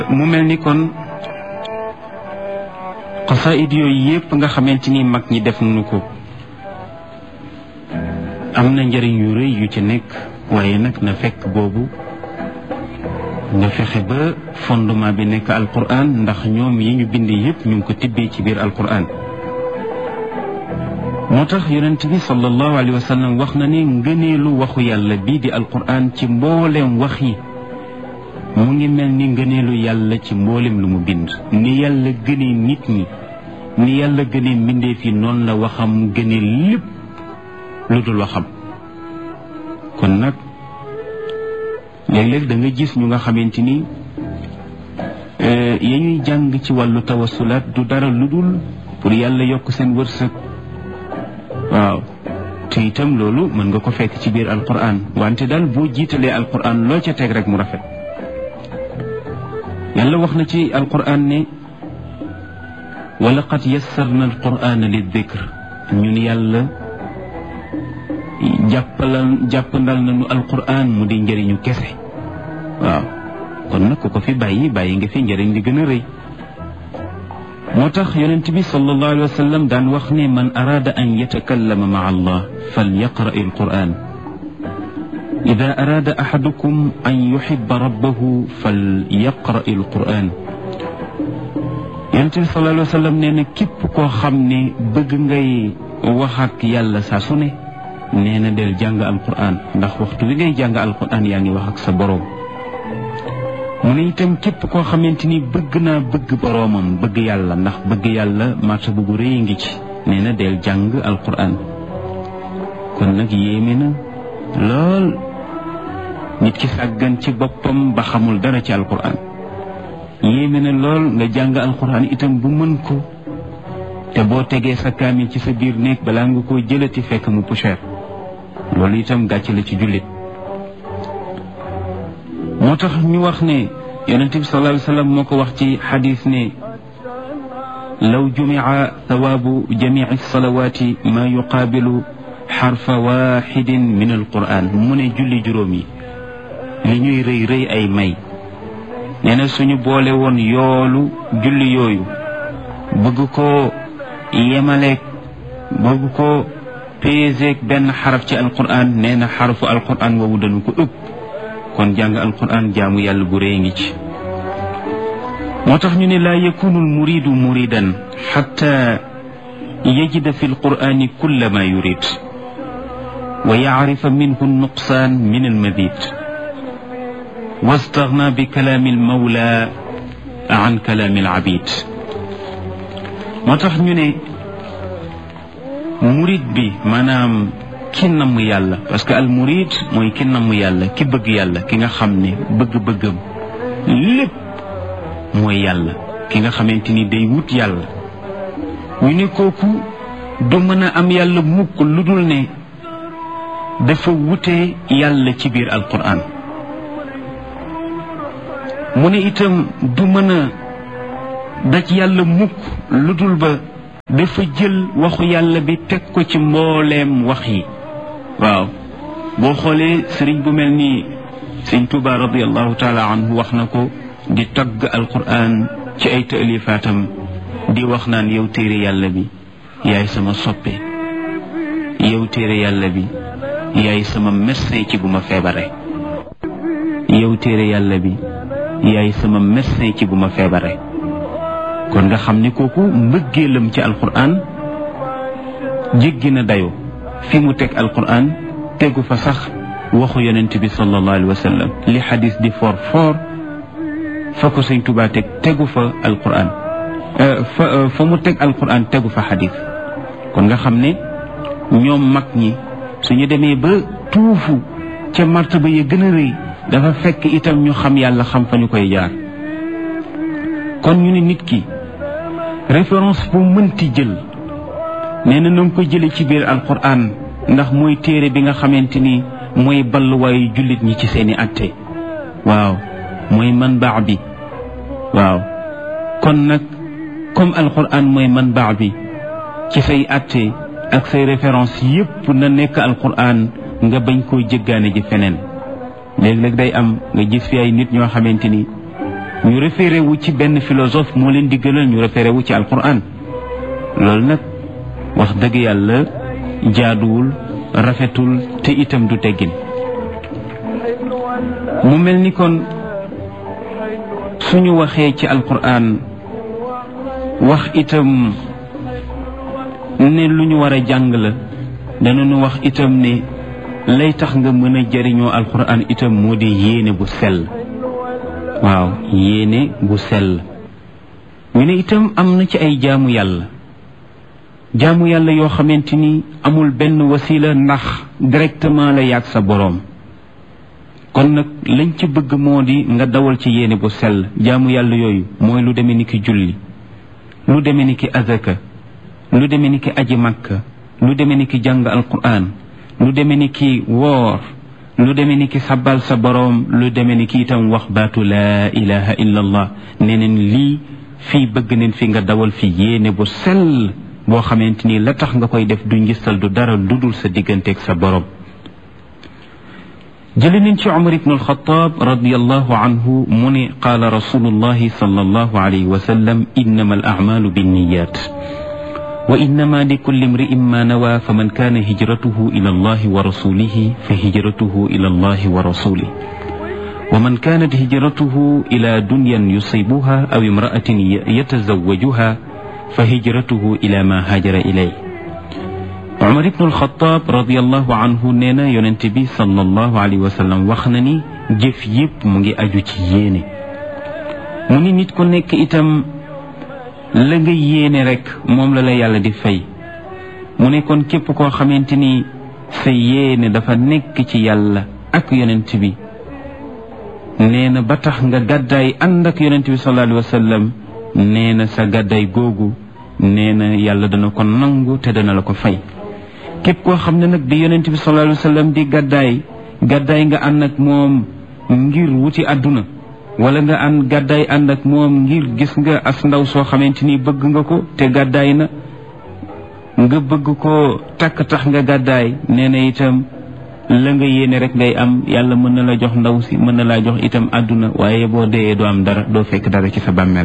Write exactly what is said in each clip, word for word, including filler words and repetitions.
mu mel ni kon xasaayid yooyu yépp nga xamante ni mag ñi def nañu ko am na njëriñ yu rëy yu ci nekk waaye nag na fekk boobu nga fexe ba fondement bi nekk alquran ndax ñoom yi ñu bind yépp ñu ngi ko tibbee ci biir alquran moo tax yonent bi sallallahu alayhi wa sallam wax na ne ngëneelu waxu yàlla bii di alquran ci mbooleem wax yi mu ngi mel ni ngëneelu yàlla ci mboolem lu mu bind ni yàlla gënee nit ñi ni yàlla gënee mbindeef yi noonu la waxam gënee lépp lu dul waxam kon nag léeg-léeg da nga gis ñu nga xamante ni ya ñuy jàng ci wàllu tawasulaat du dara lu dul pour yàlla yokk seen wërsëg waaw te itam loolu mën nga ko fekk ci biir alquran wante daal boo jiitalee alquran loo ca teg rek mu rafet yàlla wax na ci alquran ne wa laqad yassarna alqurana lidikr ñun yàlla jàppalal jàppandal nañu alquran mu di njëriñu kese waaw kon nag ku ko fi bàyyi bàyyi nga fi njëriñ li gën a rëy moo tax yonent bi sallallahu alayhi wa sallam daan wax ne man araada an yatakallama maa allah falyaqra alquran ida araada ahadukum an yuhibba rabbahu falyaqra alquran yonent bi sallallahu alayhi wa sallam nee na képp koo xam ne bëgg ngay wax ak yàlla saa su ne nee na del jàng alquran ndax waxtu wi ngay jàng alquran yaa ngi wax ak sa boroom mu ne itam képp koo xamante ni bëgg naa bëgg boroomam bëgg yàlla ndax bëgg yàlla martaba bu rëy ngi ci nee na del jàng alquran kon nag yéeme na lool nit ki sàggan ci boppam ba xamul dara ci alquran yéeme na lool nga jàng alquran itam bu mën ko te boo tegee sa kaamil ci sa biir néeg balaa nga koo jëlati fekk mu poussière loolu itam gàcce la ci jullit moo tax ñu wax ne yonente bi sallallahu alayhi wa sallam moo ko wax ci xadis ne law jumica thawaabu jamici salawaati maa yuqaabilu xarfa waxidin min alquran mu ne julli juróom yi li ñuy rëy rëy ay may nee na suñu boole woon yoolu julli yooyu bëgg ko yemaleeg bëgg ko peeseeg benn xaraf ci alquran nee na xarafu alquran woowu dañu ko ëpp kon jàng alquran jaamu yàlla bu rëy ngi ci moo tax ñu ne laa yakunu almuridu muridan xatta yajida fi alqurani kulla ma yurid wa yacrifa minhu nuqsaan min almadid wastaghna bi kalaami almawla an kalaami alabid moo tax ñu ne murid bi maanaam ki namm yàlla parce que al murid mooy ki namm yàlla ki bëgg yàlla ki nga xam ne bëgg-bëggam lépp mooy yàlla ki nga xamante ni day wut yàlla ñu ne kooku du mën a am yàlla mukk lu dul ne dafa wute yàlla ci biir alquran mu ne itam du mën a daj yàlla mukk lu dul ba dafa jël waxu yàlla bi teg ko ci mbooleem wax yi waaw boo xoolee sëriñ bu mel ni sëriñ Tuuba radiallahu taala anhu wax na ko di tagg alquran ci ay taalifaatam di wax naan yow téere yàlla bi yaay sama soppe yow téere yàlla bi yaay sama médecin ci bu ma feebare yow téere yàlla bi yaay sama médecin ci bu ma feebare kon nga xam ne kooku mbëggeelam ci alquran jéggi na dayo fi mu teg alquran tegu fa sax waxu yonent bi sallallahu alayhi wa sallam li xadis di for for fa ko sëñ Tuubaa teg tegu fa alquran fa fa mu teg alquran tegu fa xadis kon nga xam ne ñoom mag ñi suñu demee ba tuufu ca martaba ya gën a rëy dafa fekk itam ñu xam yàlla xam fa ñu koy jaar kon ñu ne nit ki référence bu mënti jël nee na na nga ko jële ci biir alquran ndax mooy téere bi nga xamante ni mooy balluwaayu jullit ñi ci seeni atte waaw mooy man baax bi waaw kon nag comme alquran mooy man baax bi ci say atte ak say référence yépp na nekk alquran nga bañ koo jëggaane ji feneen léeg-léeg day am nga gis fi ay nit ñoo xamante ni ñu référé wu ci benn philosophe moo leen di gënal ñu référé wu ci alquran. loolu nag wax dëgg yàlla jaaduwul rafetul te itam du teggin. mu mel ni kon suñu waxee ci alquran wax itam ne lu ñu war a jàng la danañu wax itam ne lay tax nga mën a jëriñoo alquran itam moo di yéene bu sell. waaw yéene bu sell. ñu ne itam am na ci ay jaamu yàlla jaamu yàlla yoo xamante ni amul benn wasila ndax directement la yàgg sa boroom. kon nag lañ ci bëgg moo di nga dawal ci yéene bu sell. jaamu yàlla yooyu mooy lu demee ni ki julli, lu demee ni ki azaka, lu demee ni ki aji makka, lu demee ni ki jàng alquran, lu demee ni ki woor, lu demee ni ki sabbal sa boroom, lu demee ni ki itam wax baatu laa ilaha illa allah. nee neen lii fii bëgg neen fi nga dawal fi yéene bu sell boo xamante ni la tax nga koy def du ngistal du dara lu dul sa digganteeg sa boroom. jële nañ ci Umar ibn al-Khattab radiyallahu anhu mu ne qaala rasulullahi sallallahu alayhi wa sallam innama al a'malu binniyat wa innama likulli imri'in ma nawa faman kana hijratuhu ila allahi wa rasulihi fa hijratuhu ila allahi wa rasulihi wa man kanat hijratuhu ila dunyan yusibuha aw imra'atin yatazawwajuha fa hijratuhu ila ma hajara ilayhi. Umar ibn al-Khattab radiyallahu anhu nee na yonent bi sallallahu alayhi wa sallam wax na ni jëf yépp mu ngi aju ci yéene. mu ni nit ku nekk itam la nga yéene rek moom la la yàlla di fay. mu ne kon képp koo xamante ni sa yéene dafa nekk ci yàlla ak yonent bi nee na ba tax nga gàddaay ànd ak yonent bi sallallahu alayhi wa sallam nee na sa gàddaay googu nee na yàlla dana ko nangu te dana la ko fay. képp koo xam ne nag di yonent bi sallallahu alayhi wa sallam di gàddaay gàddaay nga ànd ak moom ngir wuti àdduna wala nga ànd gàddaay ànd ak moom ngir gis nga as ndaw soo xamante ni bëgg nga ko te gàddaay na nga bëgg ko takk tax nga gàddaay nee na itam la nga yéene rek ngay am. yàlla mën na la jox ndaw si mën na laa jox itam àdduna waaye boo dee doo am dara doo fekk dara ci sa bàmmeel.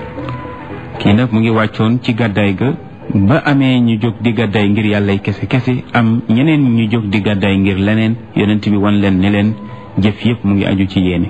kii nag mu ngi wàccoon ci gàddaay ga ba amee ñu jóg di gàddaay ngir yàllay kese kese am ñeneen ñu jóg di gàddaay ngir leneen yonent bi wan leen ne leen jëf yépp mu ngi aju ci yéene.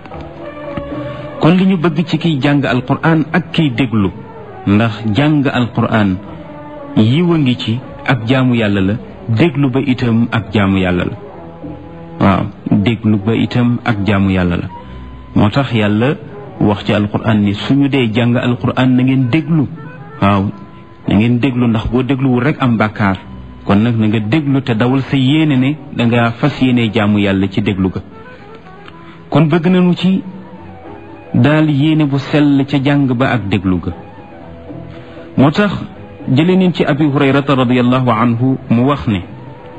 kon li ñu bëgg ci kiy jàng alquran ak kiy déglu ndax jàng alquran yiw a ngi ci ak jaamu yàlla la déglu ba itam ak jaamu yàlla la. waaw déglu ba itam ak jaamu yàlla la moo tax yàlla wax ci alquran ni suñu dee jàng alquran na ngeen déglu. waaw na ngeen déglu ndax boo dégluwul rek am bàkkaar kon nag na nga déglu te dawal sa yéene ne danga fas yéene jaamu yàlla ci déglu ga. kon bëgg nañu ci daal yéene bu sell ca jàng ba ak déglu ga. moo tax jëlee nañ ci abi hurayrata radiyallahu anhu mu wax ne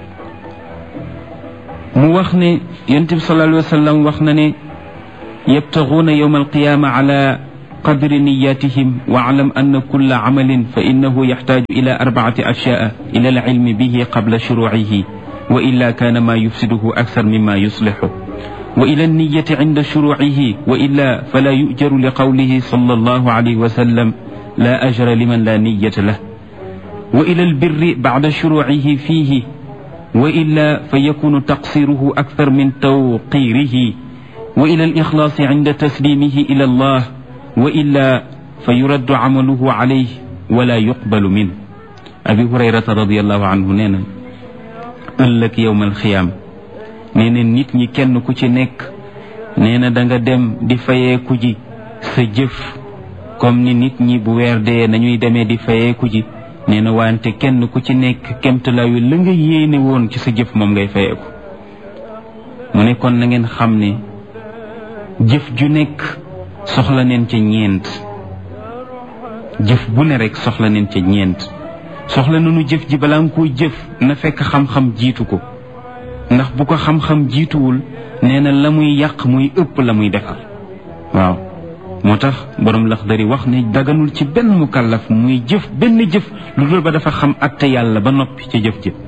mu wax ne yonent bi sallallahu alayhi wa sallam wax na ne yabtaguuna yawma alqiyaama ala qadri niyatihim wa'lam anna kulla amalin fa innahu yaxtaaju ila arbacati ashyaa ila alcilmi bihi qabla shuruucihi wa illa kaana maa yufsiduhu akthar mimma yuslixu wa ila alniyati cinda shuruucihi wa illa fala yujaru liqawlihi sallallahu alayhi wa sallam la ajra liman la niyata lah wa ila albirri bacda shuruucihi fiihi wa illa fa yakunu taqsiruhu akthar min tawqiirihi wa ila alixlaasi cinda taslimihi ila allah wa illa fa yuraddu amaluhu alayhi wala yuqbalu min. abi hurayrata radiallahu anhu nee na ëllëg yowma alxiyaam nee na nit ñi kenn ku ci nekk nee na da nga dem di fayeeku ji sa jëf comme ni nit ñi bu weer dee nañuy demee di fayeeku ji nee na wante kenn ku ci nekk kemtalaayu la nga yéene woon ci sa jëf moom ngay fayeeku. mu ne kon na ngeen xam ne jëf ju nekk soxla neen ca ñeent jëf bu ne rek soxla neen ca ñeent soxla nañu jëf ji balaa nga koo jëf na fekk xam-xam jiitu ko ndax bu ko xam-xam jiituwul nee na la muy yàq muy ëpp la muy defar. waaw moo tax borom Laxdari wax ne daganul ci benn mukallaf muy jëf benn jëf lu dul ba dafa xam atte yàlla ba noppi ca jëf jëf.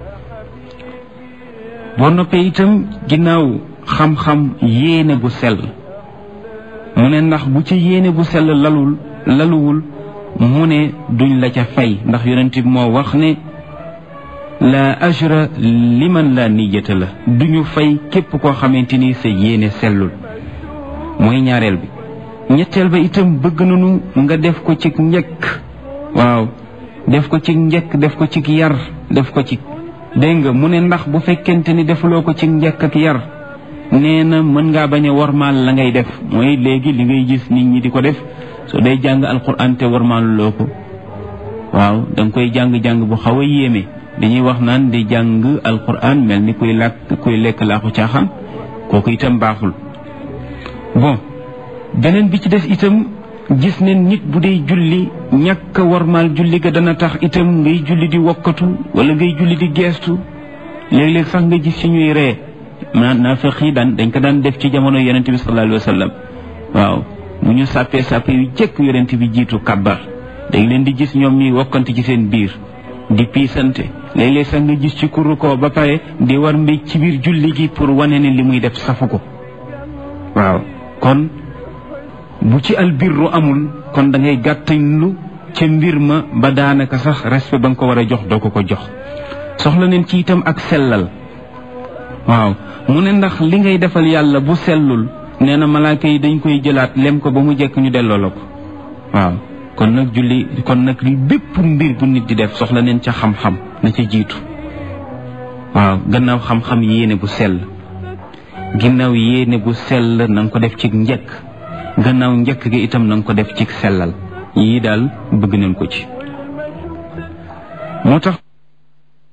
boo noppee itam ginnaaw xam-xam yéene bu sell mu ne ndax bu ci yéene bu sell lalul laluwul mu ne duñ la ca fay ndax yonent bi moo wax ne la ajra liman la niyata la duñu fay képp koo xamante ni sa yéene sellul mooy ñaareel bi ñetteel ba itam bëgg nañu nga def ko ci njëkk waaw def ko ci njëkk def ko ci yar def ko ci dégg nga mu ne ndax bu fekkente ni defuloo ko ci njëkk ak yar nee na mën ngaa bañ a warmaal la ngay def mooy léegi li ngay gis nit ñi di ko def soo day jàng alquran te warmaalu loo ko waaw da nga koy jàng-jàng bu xaw a yéeme dañuy wax naan di jàng alquran mel ni kuy làkk kuy lekk laaxu caaxaan kooku itam baaxul. bon beneen bi ci des itam gis ne nit bu dee julli ñàkk a warmaal julli ga dana tax itam ngay julli di wokkatu wala ngay julli di geestu léeg-léeg sax nga gis ci ñuy ree maanaam naafiq yi daan dañ ko daan def ci jamono yonent bi sallallahu alayhi wa sallam waaw bu ñu sàppee sàppe yu jëkk yonent bi jiitu kabbar dañ leen di gis ñoom ñuy wokkante ci seen biir di piisante léeg-léeg sax nga gis ci kuru ko ba pare di war mbéj ci biir julli gi pour wane ne li muy def safu ko waaw kon bu ci albirru amul kon da ngay gàttañlu ca mbir ma ba daanaka sax respect ba nga ko war a jox doo ko ko jox soxla neen ci itam ak sellal waaw mu ne ndax li ngay defal yàlla bu sellul nee na malaaka yi dañ koy jëlaat lem ko ba mu jekk ñu delloo la ko waaw kon nag julli kon nag li bépp mbir bu nit di def soxla neen ca xam-xam na ca jiitu waaw gannaaw xam-xam yéene bu sell ginnaaw yéene bu sell na nga ko def ci njëkk gannaaw njëkk gi itam na nga ko def ci sellal yii daal bëgg nañ ko ci moo tax